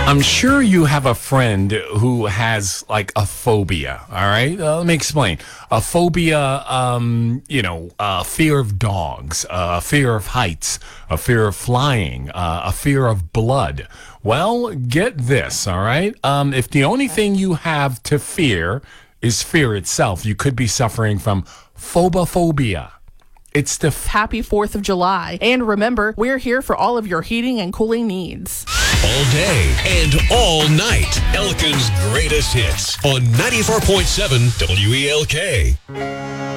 I'm sure you have a friend who has like a phobia. All right. Let me explain. A phobia, a fear of dogs, a fear of heights, a fear of flying, a fear of blood. Well, get this. All right. If the only thing you have to fear is fear itself, you could be suffering from phobophobia. It's the Happy 4th of July. And remember, we're here for all of your heating and cooling needs. All day and all night. Elkin's greatest hits on 94.7 WELK.